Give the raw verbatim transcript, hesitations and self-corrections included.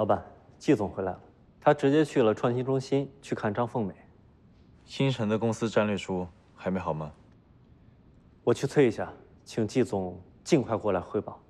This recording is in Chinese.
老板，季总回来了，他直接去了创新中心去看张凤美。 新城的公司战略书还没好吗？ 我去催一下，请季总尽快过来汇报。